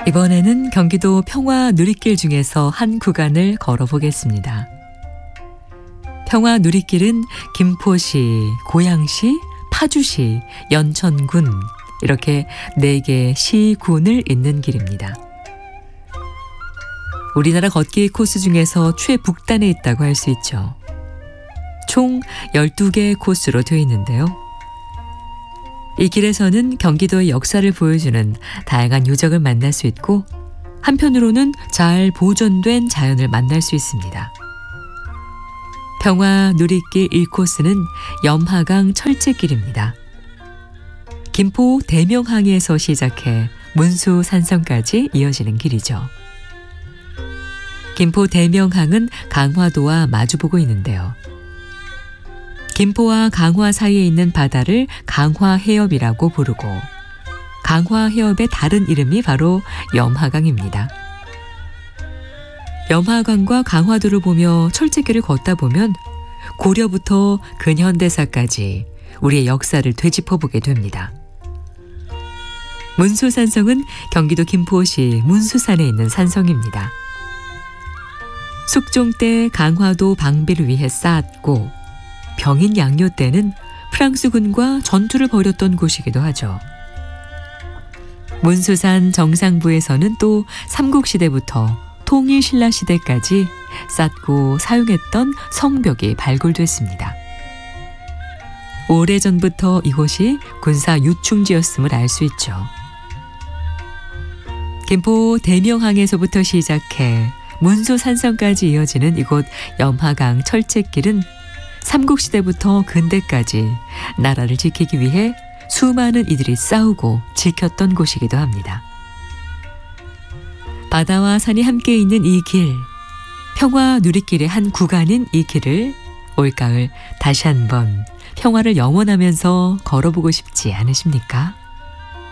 이번에는 경기도 평화 누리길 중에서 한 구간을 걸어보겠습니다. 평화 누리길은 김포시, 고양시, 파주시, 연천군 이렇게 4개 시, 군을 잇는 길입니다. 우리나라 걷기 코스 중에서 최북단에 있다고 할 수 있죠. 총 12개의 코스로 되어 있는데요. 이 길에서는 경기도의 역사를 보여주는 다양한 유적을 만날 수 있고 한편으로는 잘 보존된 자연을 만날 수 있습니다. 평화 누리길 1코스는 염하강 철제길입니다. 김포 대명항에서 시작해 문수산성까지 이어지는 길이죠. 김포 대명항은 강화도와 마주보고 있는데요. 김포와 강화 사이에 있는 바다를 강화해협이라고 부르고 강화해협의 다른 이름이 바로 염하강입니다. 염하강과 강화도를 보며 철제길을 걷다 보면 고려부터 근현대사까지 우리의 역사를 되짚어보게 됩니다. 문수산성은 경기도 김포시 문수산에 있는 산성입니다. 숙종 때 강화도 방비를 위해 쌓았고 병인 양요 때는 프랑스군과 전투를 벌였던 곳이기도 하죠. 문수산 정상부에서는 또 삼국시대부터 통일신라시대까지 쌓고 사용했던 성벽이 발굴됐습니다. 오래전부터 이곳이 군사 유충지였음을 알 수 있죠. 김포 대명항에서부터 시작해 문수산성까지 이어지는 이곳 염하강 철제길은 삼국시대부터 근대까지 나라를 지키기 위해 수많은 이들이 싸우고 지켰던 곳이기도 합니다. 바다와 산이 함께 있는 이 길, 평화 누리길의 한 구간인 이 길을 올가을 다시 한번 평화를 영원하면서 걸어보고 싶지 않으십니까?